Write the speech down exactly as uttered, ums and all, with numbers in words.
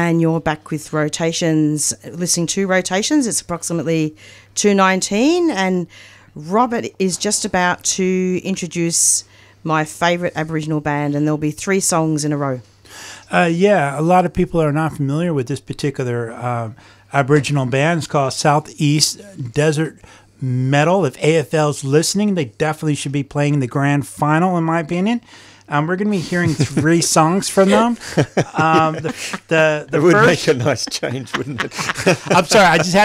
and you're back with Rotations, listening to Rotations. It's approximately two nineteen, and Robert is just about to introduce my favourite Aboriginal band, and there'll be three songs in a row. Uh, yeah, a lot of people are not familiar with this particular uh, Aboriginal band. It's called Southeast Desert Metal. If A F L's listening, they definitely should be playing the grand final, in my opinion. Um, we're going to be hearing three songs from them. Um, the, the, the it would first, make a nice change, wouldn't it? I'm sorry, I just had